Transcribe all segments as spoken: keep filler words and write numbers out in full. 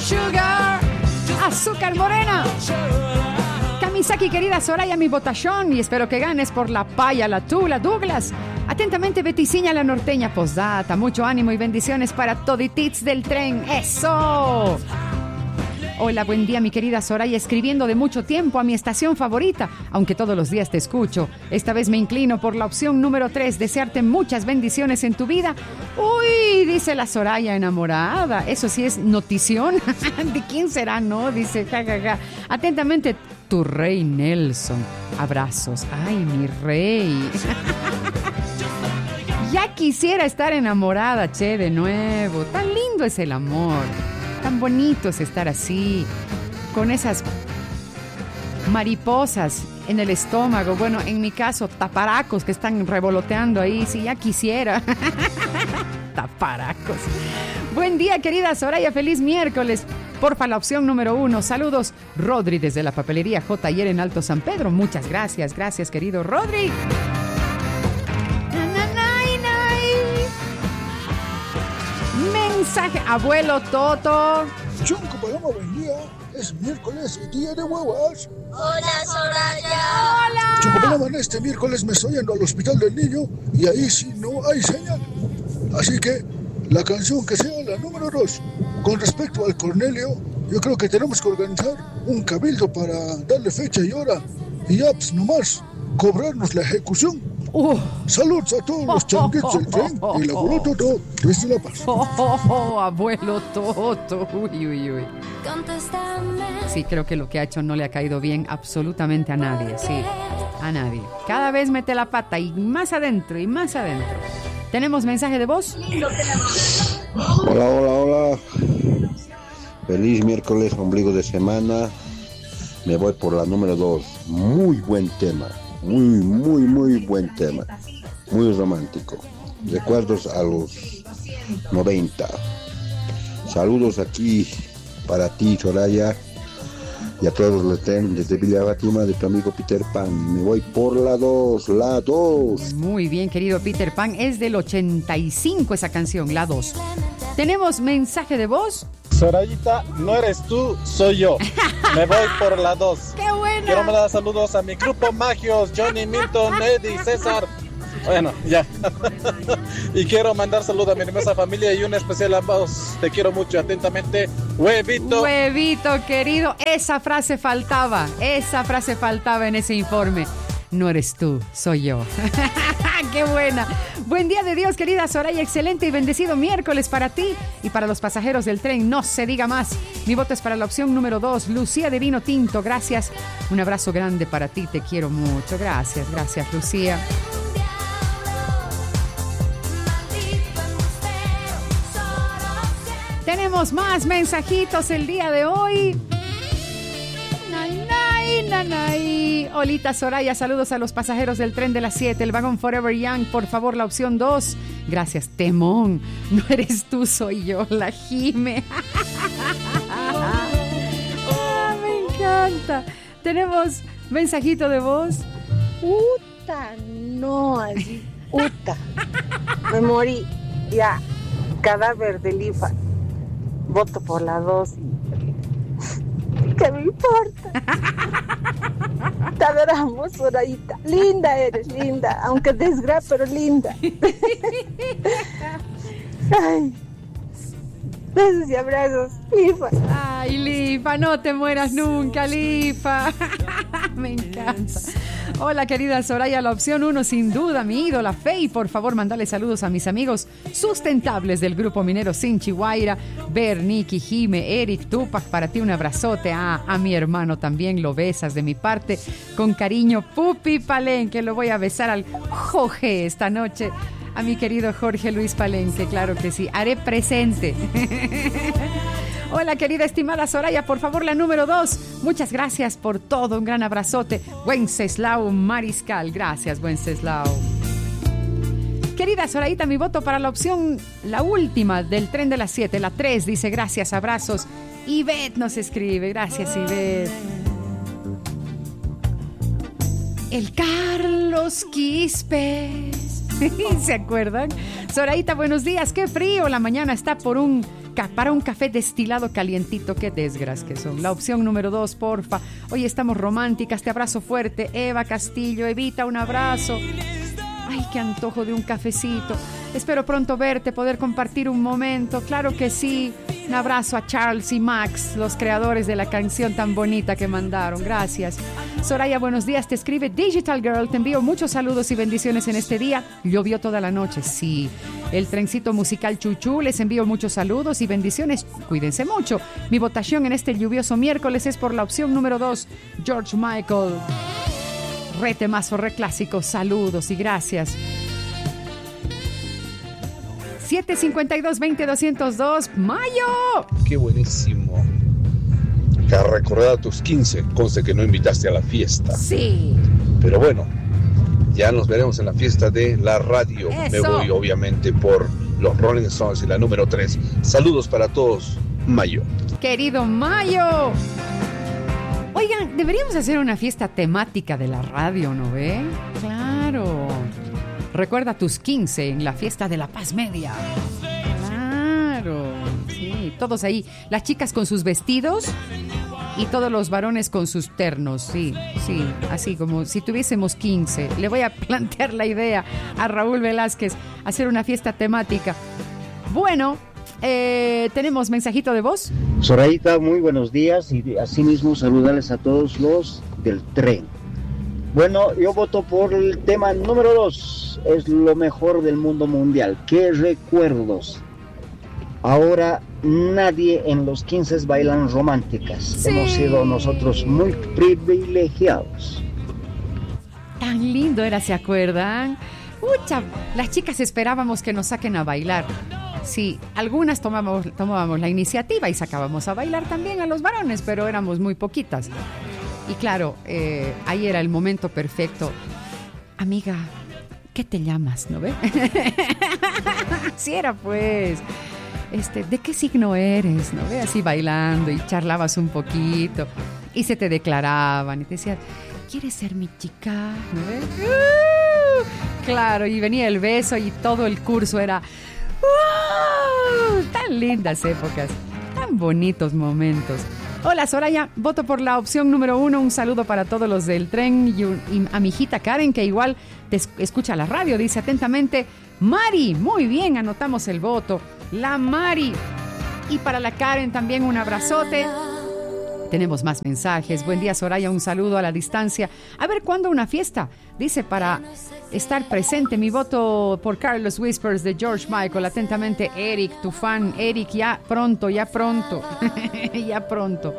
sugar, azúcar morena. Kamisaki, querida Soraya, mi votación, y espero que ganes por la paya, la tula, Douglas. Atentamente, Beticiña, la norteña. Postdata, mucho ánimo y bendiciones para toditits del tren. ¡Eso! Hola, buen día, mi querida Soraya, escribiendo de mucho tiempo a mi estación favorita, aunque todos los días te escucho. Esta vez me inclino por la opción número tres, desearte muchas bendiciones en tu vida. Uy, dice la Soraya enamorada. Eso sí es notición. ¿De quién será, no? Dice, jajaja. Atentamente, tu rey Nelson. Abrazos. Ay, mi rey. Ya quisiera estar enamorada, che, de nuevo. Tan lindo es el amor. Tan bonito es estar así, con esas mariposas en el estómago. Bueno, en mi caso, taparacos que están revoloteando ahí. Si ya quisiera. Taparacos. Buen día, querida Soraya. Feliz miércoles. Porfa, la opción número uno. Saludos, Rodri, desde la papelería J. Ayer en Alto San Pedro. Muchas gracias. Gracias, querido Rodri. Mensaje, abuelo Toto. Chunco Paloma, buen día. Es miércoles y día de huevas. Hola, Soraya. Hola. Chunco Paloma, en este miércoles me estoy yendo al hospital del niño y ahí sí no hay señal. Así que la canción que sea la número dos. Con respecto al Cornelio, yo creo que tenemos que organizar un cabildo para darle fecha y hora. Y ya, pues nomás, cobrarnos la ejecución. Uh. Saludos a todos los changuitos del tren y el abuelo Toto desde La Paz. Oh, oh, oh, abuelo Toto. Uy, uy, uy. Sí, creo que lo que ha hecho no le ha caído bien absolutamente a nadie. Sí, a nadie. Cada vez mete la pata y más adentro y más adentro. ¿Tenemos mensaje de voz? Hola, hola, hola. Feliz miércoles, ombligo de semana. Me voy por la número dos. Muy buen tema. Muy, muy, muy buen tema. Muy romántico. Recuerdos a los noventa. Saludos aquí para ti, Soraya, y a todos los ten desde Villa Fátima, de tu amigo Peter Pan. Me voy por la dos, la dos. Muy bien, querido Peter Pan. Es del ochenta y cinco esa canción, la dos. ¿Tenemos mensaje de voz? Sorayita, no eres tú, soy yo. Me voy por la dos. ¡Qué buena! Quiero mandar saludos a mi grupo Magios, Johnny, Milton, Eddie, César. Bueno, ya. Y quiero mandar saludos a mi hermosa familia y un especial a vos. Te quiero mucho, atentamente, Huevito. Huevito, querido. Esa frase faltaba. Esa frase faltaba en ese informe. No eres tú, soy yo. ¡Qué buena! Buen día de Dios, querida Soraya. Excelente y bendecido miércoles para ti y para los pasajeros del tren. No se diga más. Mi voto es para la opción número dos, Lucía de Vino Tinto. Gracias. Un abrazo grande para ti. Te quiero mucho. Gracias, gracias, Lucía. Tenemos más mensajitos el día de hoy. Nay, nay, nay, nay. Olita Soraya, saludos a los pasajeros del tren de las siete, el vagón Forever Young, por favor, la opción dos. Gracias, Temón. No eres tú, soy yo, la Jime. Ah, me encanta. Tenemos mensajito de voz. Uta, no, así. Uta. Me morí. Ya. Cadáver del I F A. Voto por la dos. ¿Qué me importa? Te adoramos, Sorayita. Linda eres, linda. Aunque desgra, pero linda. Ay. Besos y abrazos, Lifa. Ay, Lifa, no te mueras nunca, Lifa. Me encanta. Hola, querida Soraya, la opción uno, sin duda, mi ídola, Fey. Por favor, mandale saludos a mis amigos sustentables del grupo minero Sinchi Guaira, Ber, Niki, Jime, Eric, Tupac. Para ti un abrazote. Ah, a mi hermano también lo besas de mi parte. Con cariño, Pupi Palenque. Lo voy a besar al Jorge esta noche. A mi querido Jorge Luis Palenque, claro que sí. Haré presente. Hola, querida estimada Soraya, por favor, la número dos. Muchas gracias por todo, un gran abrazote. Wenceslao Mariscal, gracias, Wenceslao. Querida Sorayita, mi voto para la opción, la última del tren de las siete, la tres, dice gracias, abrazos. Ivette nos escribe, gracias, Ivette. El Carlos Quispes. ¿Se acuerdan? Sorayita, buenos días, qué frío, la mañana está por un ca- para un café destilado calientito. Qué desgracia que son. La opción número dos, porfa. Hoy estamos románticas, te abrazo fuerte. Eva Castillo, Evita, un abrazo. Ay, qué antojo de un cafecito. Espero pronto verte, poder compartir un momento. Claro que sí. Un abrazo a Charles y Max, los creadores de la canción tan bonita que mandaron. Gracias. Soraya, buenos días. Te escribe Digital Girl. Te envío muchos saludos y bendiciones en este día. Llovió toda la noche, sí. El trencito musical Chuchu. Les envío muchos saludos y bendiciones. Cuídense mucho. Mi votación en este lluvioso miércoles es por la opción número dos, George Michael. Re temazo, re clásico. Saludos y gracias. siete cincuenta y dos, veinte, doscientos dos. ¡Mayo! ¡Qué buenísimo! Te has recordado tus quince. Conste que no invitaste a la fiesta. Sí. Pero bueno, ya nos veremos en la fiesta de la radio. Eso. Me voy obviamente por los Rolling Stones y la número tres. Saludos para todos. Mayo. Querido Mayo. Oigan, deberíamos hacer una fiesta temática de la radio, ¿no ve? Claro. Recuerda tus quince en la fiesta de la Paz Media. Claro. Sí, todos ahí. Las chicas con sus vestidos y todos los varones con sus ternos. Sí, sí. Así como si tuviésemos quince. Le voy a plantear la idea a Raúl Velázquez. Hacer una fiesta temática. Bueno, eh, tenemos mensajito de voz. Sorayita, muy buenos días y asimismo saludarles a todos los del tren. Bueno, yo voto por el tema número dos, es lo mejor del mundo mundial. ¡Qué recuerdos! Ahora nadie en los quince bailan románticas. Sí. Hemos sido nosotros muy privilegiados. Tan lindo era, ¿se acuerdan? Ucha, las chicas esperábamos que nos saquen a bailar. Sí, algunas tomábamos, tomábamos la iniciativa y sacábamos a bailar también a los varones, pero éramos muy poquitas. Y claro, eh, ahí era el momento perfecto. Amiga, ¿qué te llamas? ¿No ve? Sí era pues. Este, ¿de qué signo eres? ¿No ve? Así bailando y charlabas un poquito. Y se te declaraban y te decían, ¿quieres ser mi chica? ¿No ve? Uh, claro, y venía el beso y todo el curso era... ¡Uh! Tan lindas épocas, tan bonitos momentos. Hola Soraya, voto por la opción número uno. Un saludo para todos los del tren y, un, y a mi hijita Karen, que igual te escucha la radio. Dice atentamente Mari. Muy bien, anotamos el voto. La Mari. Y para la Karen también un abrazote. Tenemos más mensajes. Buen día Soraya, un saludo a la distancia. A ver, ¿cuándo una fiesta? Dice para estar presente. Mi voto por Carlos Whispers de George Michael. Atentamente Eric, tu fan. Eric, ya pronto, ya pronto. Ya pronto.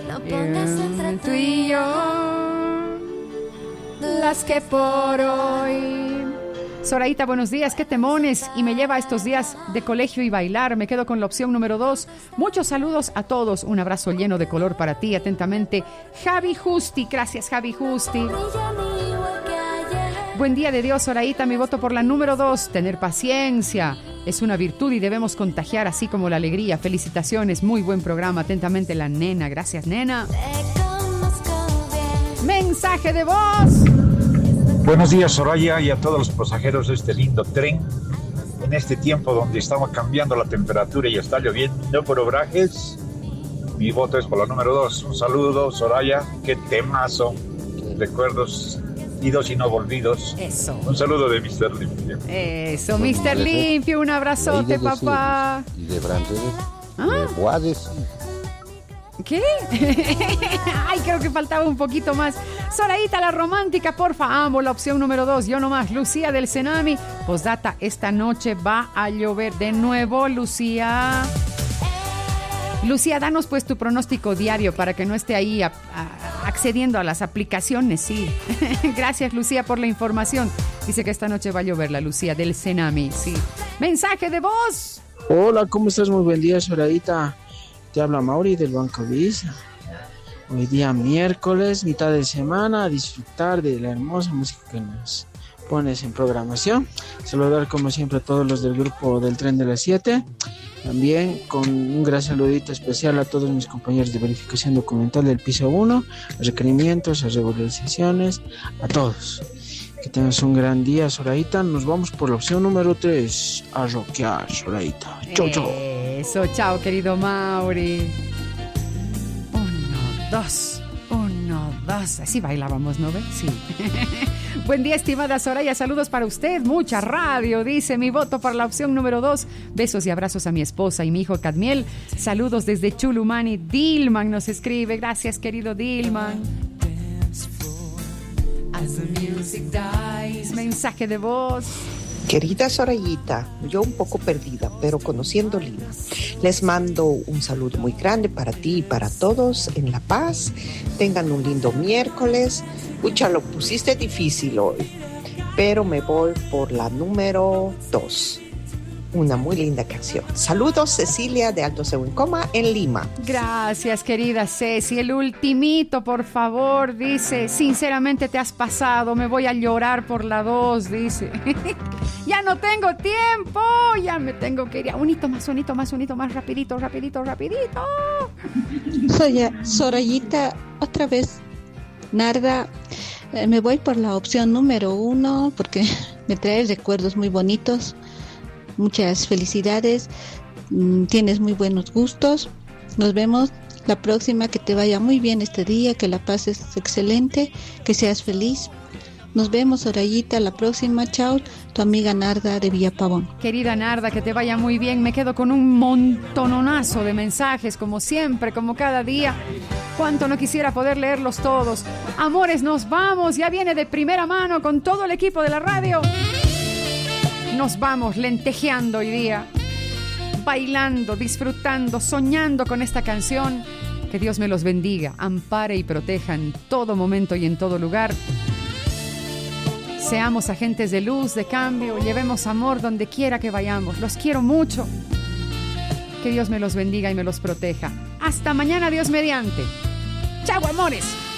Eh, tú y yo, las que por hoy. Sorayita, buenos días, qué temones. Y me lleva estos días de colegio y bailar. Me quedo con la opción número dos. Muchos saludos a todos. Un abrazo lleno de color para ti. Atentamente, Javi Justi. Gracias, Javi Justi. Buen día de Dios, Sorayita. Mi voto por la número dos. Tener paciencia es una virtud y debemos contagiar así como la alegría. Felicitaciones, muy buen programa. Atentamente, la nena. Gracias, nena. Mensaje de voz. Buenos días, Soraya, y a todos los pasajeros de este lindo tren. En este tiempo donde estamos cambiando la temperatura y está lloviendo por obrajes, mi voto es por la número dos. Un saludo, Soraya, qué temazo. Recuerdos idos y no volvidos. Eso. Un saludo de mister Limpio. Eso, mister Limpio, un abrazote, papá. Y de Brandes, ¿Ah? de Guades. ¿Qué? Ay, creo que faltaba un poquito más. Sorayita, la romántica, porfa. Amo la opción número dos. Yo nomás. Lucía del Senami. Postdata, esta noche va a llover de nuevo, Lucía. Lucía, danos pues tu pronóstico diario para que no esté ahí a, a, accediendo a las aplicaciones, sí. Gracias, Lucía, por la información. Dice que esta noche va a llover, la Lucía del Senami, sí. Mensaje de voz. Hola, ¿cómo estás? Muy buen día, Sorayita. Te habla Mauri del Banco Visa. Hoy día miércoles, mitad de semana, a disfrutar de la hermosa música que nos pones en programación. Saludar como siempre a todos los del grupo del Tren de las siete. También con un gran saludito especial a todos mis compañeros de verificación documental del piso uno, los requerimientos, las regularizaciones, a todos. Que tengas un gran día, Sorayita. Nos vamos por la opción número tres, a rockear, Sorayita. Chau, chau. Eso, chao, querido Mauri. Uno, dos, uno, dos. Así bailábamos, ¿no ve? Sí. Buen día, estimada Soraya. Saludos para usted. Mucha radio, dice. Mi voto por la opción número dos. Besos y abrazos a mi esposa y mi hijo Cadmiel. Saludos desde Chulumani. Dilman nos escribe. Gracias, querido Dilman. Mensaje de voz. Querida Sorayita, yo un poco perdida, pero conociendo Lima. Les mando un saludo muy grande para ti y para todos en La Paz. Tengan un lindo miércoles. Pucha, lo pusiste difícil hoy, pero me voy por la número dos. Una muy linda canción. Saludos, Cecilia de Alto Sehuencoma en Lima. Gracias, querida Ceci. El ultimito, por favor, dice. Sinceramente te has pasado. Me voy a llorar por la dos, dice. Ya no tengo tiempo. Ya me tengo que ir. Un hito más, un hito más, un hito más. Rapidito, rapidito, rapidito. Soy Sorayita, otra vez. Narda, eh, me voy por la opción número uno porque me trae recuerdos muy bonitos. Muchas felicidades, tienes muy buenos gustos. Nos vemos la próxima, que te vaya muy bien este día, que la pases excelente, que seas feliz. Nos vemos, Sorayita, la próxima. Chao, tu amiga Narda de Villapavón. Querida Narda, que te vaya muy bien. Me quedo con un montononazo de mensajes, como siempre, como cada día. Cuánto no quisiera poder leerlos todos. Amores, nos vamos. Ya viene de primera mano con todo el equipo de la radio. Nos vamos lentejeando hoy día, bailando, disfrutando, soñando con esta canción. Que Dios me los bendiga, ampare y proteja en todo momento y en todo lugar. Seamos agentes de luz, de cambio, llevemos amor donde quiera que vayamos. Los quiero mucho. Que Dios me los bendiga y me los proteja. Hasta mañana, Dios mediante. ¡Chao, amores!